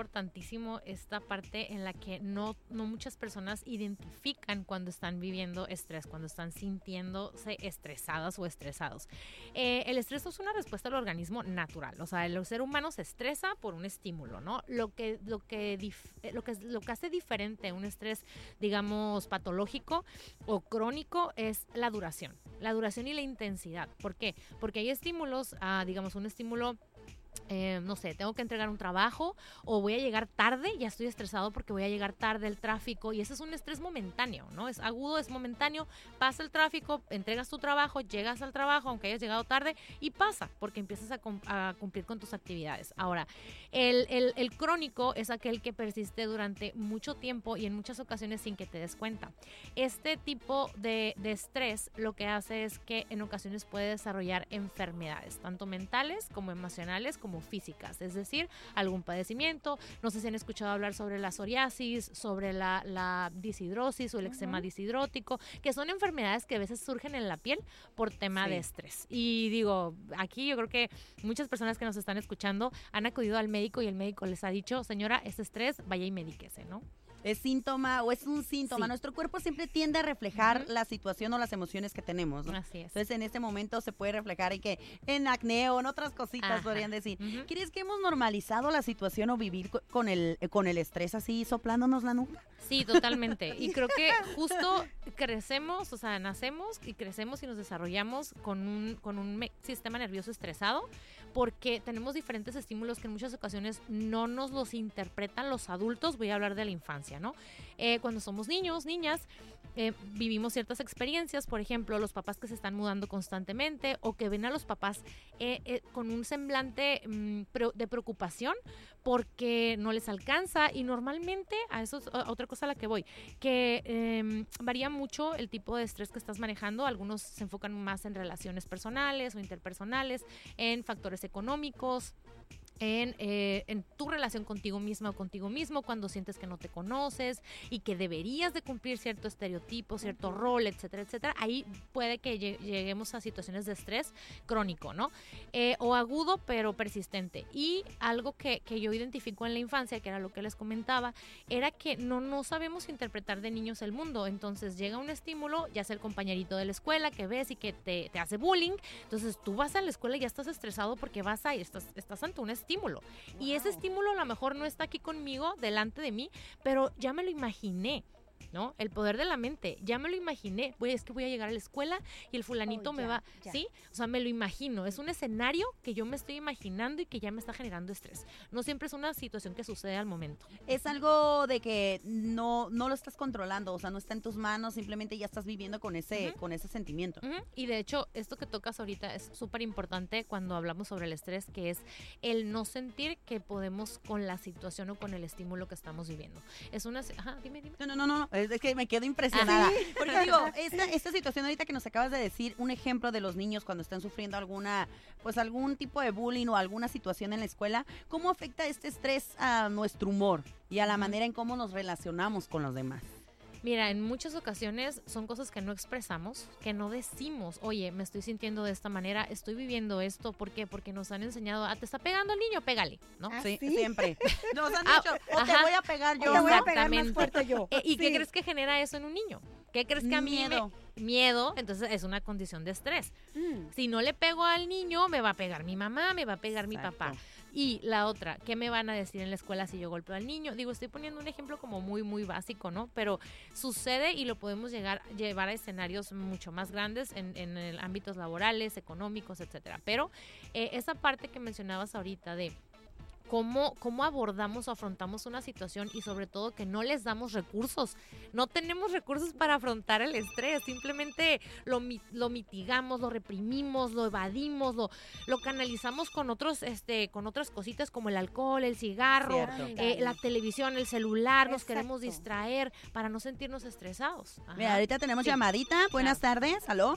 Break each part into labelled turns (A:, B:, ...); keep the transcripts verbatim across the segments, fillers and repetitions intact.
A: importantísimo esta parte en la que no, no muchas personas identifican cuando están viviendo estrés, cuando están sintiéndose estresadas o estresados. Eh, el estrés es una respuesta del organismo natural, o sea, el ser humano se estresa por un estímulo, ¿no? Lo que, lo que, dif- lo que, lo que hace diferente un estrés, digamos, patológico o crónico es la duración, la duración y la intensidad. ¿Por qué? Porque hay estímulos, ah, digamos, un estímulo Eh, no sé, tengo que entregar un trabajo o voy a llegar tarde, ya estoy estresado porque voy a llegar tarde, el tráfico, y ese es un estrés momentáneo, ¿no? Es agudo, es momentáneo, pasa el tráfico, entregas tu trabajo, llegas al trabajo, aunque hayas llegado tarde, y pasa, porque empiezas a, cum- a cumplir con tus actividades. Ahora, el, el, el crónico es aquel que persiste durante mucho tiempo y en muchas ocasiones sin que te des cuenta. Este tipo de, de estrés lo que hace es que en ocasiones puede desarrollar enfermedades, tanto mentales como emocionales, como físicas, es decir, algún padecimiento. No sé si han escuchado hablar sobre la psoriasis, sobre la, la deshidrosis o el eczema uh-huh. deshidrótico, que son enfermedades que a veces surgen en la piel por tema sí. de estrés. Y digo, aquí yo creo que muchas personas que nos están escuchando han acudido al médico y el médico les ha dicho, señora, este estrés, vaya y medíquese, ¿no?
B: Es síntoma o es un síntoma. Sí. Nuestro cuerpo siempre tiende a reflejar uh-huh. la situación o las emociones que tenemos, ¿no?
A: Así es.
B: Entonces, en este momento se puede reflejar en que en acné o en otras cositas, ajá. podrían decir. Uh-huh. ¿Crees que hemos normalizado la situación o vivir con el, con el estrés así soplándonos la nuca?
A: Sí, totalmente. Y creo que justo crecemos, o sea, nacemos y crecemos y nos desarrollamos con un, con un me- sistema nervioso estresado porque tenemos diferentes estímulos que en muchas ocasiones no nos los interpretan los adultos. Voy a hablar de la infancia, ¿no? Eh, cuando somos niños, niñas, eh, vivimos ciertas experiencias, por ejemplo, los papás que se están mudando constantemente o que ven a los papás eh, eh, con un semblante mmm, pre- de preocupación porque no les alcanza, y normalmente, a eso es a otra cosa a la que voy, que eh, varía mucho el tipo de estrés que estás manejando. Algunos se enfocan más en relaciones personales o interpersonales, en factores económicos, En, eh, en tu relación contigo misma o contigo mismo, cuando sientes que no te conoces y que deberías de cumplir cierto estereotipo, cierto uh-huh. rol, etcétera, etcétera. Ahí puede que lleg- lleguemos a situaciones de estrés crónico, ¿no? Eh, o agudo, pero persistente. Y algo que, que yo identifico en la infancia, que era lo que les comentaba, era que no, no sabemos interpretar de niños el mundo. Entonces llega un estímulo, ya sea el compañerito de la escuela que ves y que te, te hace bullying. Entonces tú vas a la escuela y ya estás estresado porque vas a ir, estás, estás ante un estímulo. estímulo. Wow. Y ese estímulo a lo mejor no está aquí conmigo, delante de mí, pero ya me lo imaginé, ¿no? El poder de la mente, ya me lo imaginé. Pues es que voy a llegar a la escuela y el fulanito oh, me ya, va, ya. ¿sí? O sea, me lo imagino. Es un escenario que yo me estoy imaginando y que ya me está generando estrés. No siempre es una situación que sucede al momento.
B: Es algo de que no, no lo estás controlando, o sea, no está en tus manos, simplemente ya estás viviendo con ese, uh-huh. con ese sentimiento.
A: Uh-huh. Y de hecho, esto que tocas ahorita es súper importante cuando hablamos sobre el estrés, que es el no sentir que podemos con la situación o con el estímulo que estamos viviendo. Es una... Ajá, dime, dime.
B: No, no, no, no. Es que me quedo impresionada. ¿Sí? Porque digo, esta, esta situación ahorita que nos acabas de decir, un ejemplo de los niños cuando están sufriendo alguna, pues algún tipo de bullying o alguna situación en la escuela, ¿cómo afecta este estrés a nuestro humor y a la manera en cómo nos relacionamos con los demás?
A: Mira, en muchas ocasiones son cosas que no expresamos, que no decimos, oye, me estoy sintiendo de esta manera, estoy viviendo esto, ¿por qué? Porque nos han enseñado, ah, te está pegando el niño, pégale, ¿no?
B: ¿Ah, sí, sí, siempre. Nos han dicho, ah, o ajá, te voy a pegar yo.
C: O te voy a pegar más fuerte yo.
A: Eh, ¿Y sí. qué crees que genera eso en un niño? ¿Qué crees que a mí
B: Miedo.
A: me... Miedo, entonces es una condición de estrés. Mm. Si no le pego al niño, me va a pegar mi mamá, me va a pegar Exacto. mi papá. Y la otra, ¿qué me van a decir en la escuela si yo golpeo al niño? Digo, estoy poniendo un ejemplo como muy, muy básico, ¿no? Pero sucede y lo podemos llegar, llevar a escenarios mucho más grandes en, en el ámbitos laborales, económicos, etcétera. Pero eh, esa parte que mencionabas ahorita de Cómo, cómo abordamos o afrontamos una situación y sobre todo que no les damos recursos. No tenemos recursos para afrontar el estrés, simplemente lo, lo mitigamos, lo reprimimos, lo evadimos, lo, lo canalizamos con otros, este, con otras cositas como el alcohol, el cigarro, eh, la televisión, el celular. Exacto. Nos queremos distraer para no sentirnos estresados.
B: Ajá. Mira, ahorita tenemos sí. llamadita. Buenas claro. tardes. ¿Aló?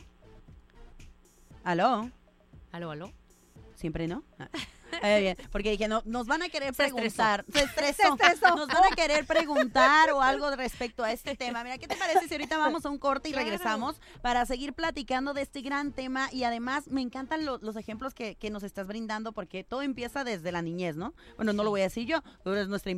B: ¿Aló?
A: ¿Aló, aló?
B: ¿Siempre no? Ah. Eh, bien, porque dije, no, nos van a querer
A: se
B: preguntar.
A: Estresó.
B: Se estresó. Se estresó. Nos van a querer preguntar o algo respecto a este tema. Mira, ¿qué te parece si ahorita vamos a un corte y claro. regresamos para seguir platicando de este gran tema? Y además, me encantan lo, los ejemplos que, que nos estás brindando porque todo empieza desde la niñez, ¿no? Bueno, no lo voy a decir yo, tú eres nuestra